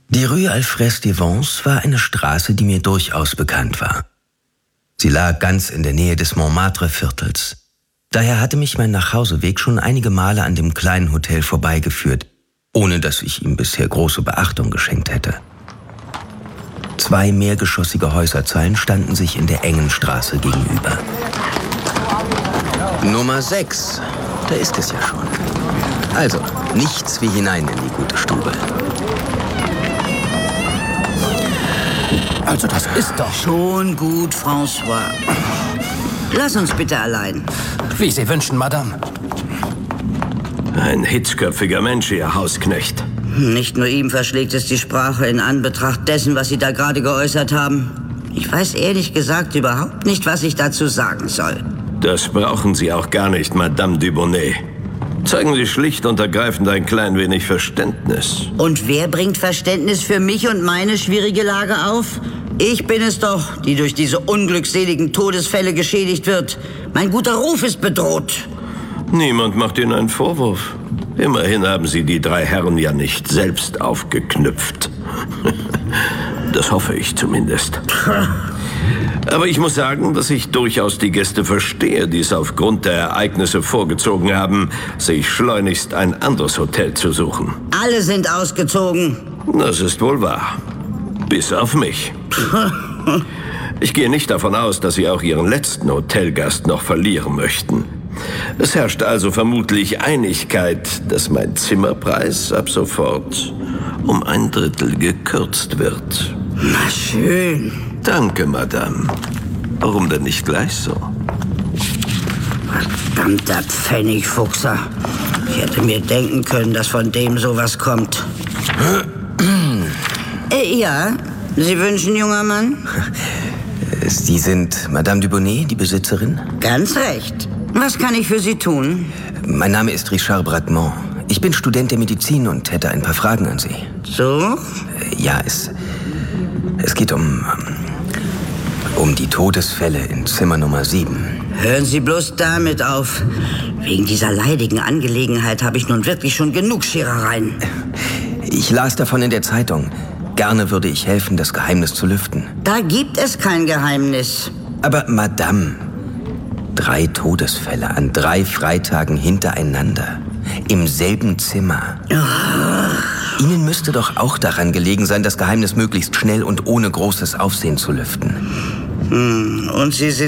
Die Rue Alfred de Vence war eine Straße, die mir durchaus bekannt war. Sie lag ganz in der Nähe des Montmartre-Viertels. Daher hatte mich mein Nachhauseweg schon einige Male an dem kleinen Hotel vorbeigeführt, ohne dass ich ihm bisher große Beachtung geschenkt hätte. 2 mehrgeschossige Häuserzeilen standen sich in der engen Straße gegenüber. Nummer 6, da ist es ja schon. Also, nichts wie hinein in die gute Stube. Also das ist doch... Schon gut, François. Lass uns bitte allein. Wie Sie wünschen, Madame. Ein hitzköpfiger Mensch, Ihr Hausknecht. Nicht nur ihm verschlägt es die Sprache in Anbetracht dessen, was Sie da gerade geäußert haben. Ich weiß ehrlich gesagt überhaupt nicht, was ich dazu sagen soll. Das brauchen Sie auch gar nicht, Madame Dubonnet. Zeigen Sie schlicht und ergreifend ein klein wenig Verständnis. Und wer bringt Verständnis für mich und meine schwierige Lage auf? Ich bin es doch, die durch diese unglückseligen Todesfälle geschädigt wird. Mein guter Ruf ist bedroht. Niemand macht Ihnen einen Vorwurf. Immerhin haben Sie die 3 Herren ja nicht selbst aufgeknüpft. Das hoffe ich zumindest. Aber ich muss sagen, dass ich durchaus die Gäste verstehe, die es aufgrund der Ereignisse vorgezogen haben, sich schleunigst ein anderes Hotel zu suchen. Alle sind ausgezogen. Das ist wohl wahr. Bis auf mich. Ich gehe nicht davon aus, dass Sie auch Ihren letzten Hotelgast noch verlieren möchten. Es herrscht also vermutlich Einigkeit, dass mein Zimmerpreis ab sofort um 1/3 gekürzt wird. Na schön. Danke, Madame. Warum denn nicht gleich so? Verdammter Pfennigfuchser. Ich hätte mir denken können, dass von dem sowas kommt. Ja, Sie wünschen, junger Mann? Sie sind Madame Dubonnet, die Besitzerin? Ganz recht. Was kann ich für Sie tun? Mein Name ist Richard Brademont. Ich bin Student der Medizin und hätte ein paar Fragen an Sie. So? Ja, es geht um die Todesfälle in Zimmer Nummer 7. Hören Sie bloß damit auf. Wegen dieser leidigen Angelegenheit habe ich nun wirklich schon genug Scherereien. Ich las davon in der Zeitung. Gerne würde ich helfen, das Geheimnis zu lüften. Da gibt es kein Geheimnis. Aber Madame, 3 Todesfälle an 3 Freitagen hintereinander. Im selben Zimmer. Oh. Ihnen müsste doch auch daran gelegen sein, das Geheimnis möglichst schnell und ohne großes Aufsehen zu lüften. Und Sie sind